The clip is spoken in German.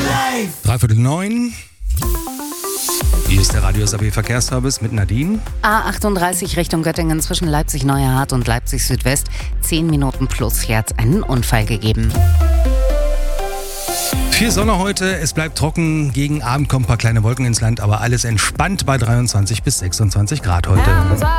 8:45. Hier ist der Radio SAP Verkehrsservice mit Nadine. A38 Richtung Göttingen zwischen Leipzig-Neuerhardt und Leipzig Südwest. 10 Minuten plus hier hat's einen Unfall gegeben. Viel Sonne heute, es bleibt trocken, gegen Abend kommen ein paar kleine Wolken ins Land, aber alles entspannt bei 23 bis 26 Grad heute.